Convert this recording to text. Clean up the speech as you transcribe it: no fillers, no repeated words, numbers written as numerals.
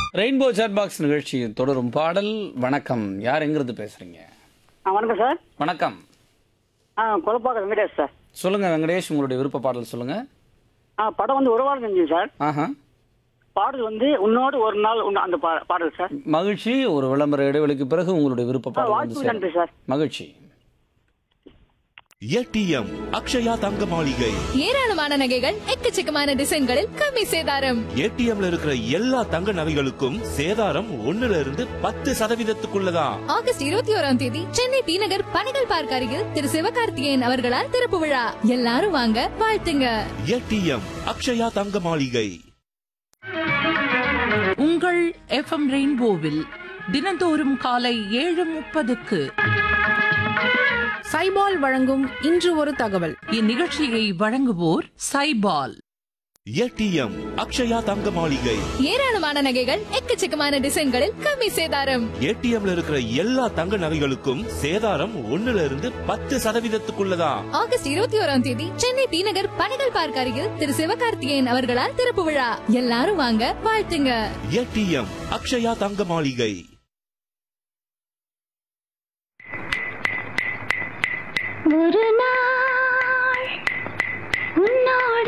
Rainbow chat box நிகழ்ச்சி தொடரும் பாடல். வணக்கம், யார் எங்கிருந்து பேசுறீங்க? வணக்கம் சார். வணக்கம். கொலப்பாக்கம் வெங்கடேஷ் சார். சொல்லுங்க வெங்கடேஷ், உங்களுடைய விருப்ப பாடல் சொல்லுங்க. படம் வந்து ஒரு வாரம் செஞ்சு சார். ஆஹா, பாடல் வந்து உன்னோடு ஒரு நாள் அந்த பாடல் சார். மகிழ்ச்சி. ஒரு விளம்பர இடைவெளிக்கு பிறகு உங்களுடைய விருப்ப பாடல் வந்து வாய்ப்பு நன்றி சார். மகிழ்ச்சி. ஏடிஎம் அக்ஷயா தங்க மாளிகை. ஏராளமான நகைகள், எக்கச்சக்கமான டிசைன்களில் கம்மி சேதாரம். ஏடிஎம்ல இருக்கிற எல்லா தங்க நகைகளுக்கும் சேதாரம் 1% ஆகஸ்ட் 21ஆம் தேதி சென்னை டி நகர் பணிகள் பார்க் அருகில் திரு சிவகார்த்திகேயன் அவர்களால் திறப்பு விழா. எல்லாரும் வாங்க, வாழ்த்துங்க. ஏடிஎம் அக்ஷயா தங்க மாளிகை. உங்கள் எஃப்எம் ரெயின்போவில் தினந்தோறும் காலை 7:30க்கு சைபால் வழங்கும் இன்று ஒரு தகவல். இந்நிகழ்ச்சியை வழங்குவோர் சைபால். ஏடிஎம் அக்ஷயா தங்க மாளிகை. ஏராளமான நகைகள், எக்கச்சக்கமான டிசைன்களில் கம்மி சேதாரம். ஏடிஎம்ல இருக்கிற எல்லா தங்க நகைகளுக்கும் சேதாரம் 1% ஆகஸ்ட் 21ஆம் தேதி சென்னை டி நகர் பணிகள் பார்க் அருகில் திரு சிவகார்த்திகேயன் அவர்களால் திறப்பு விழா. எல்லாரும் வாங்க, வாழ்த்துங்க. ஏடிஎம் அக்ஷயா தங்க மாளிகை.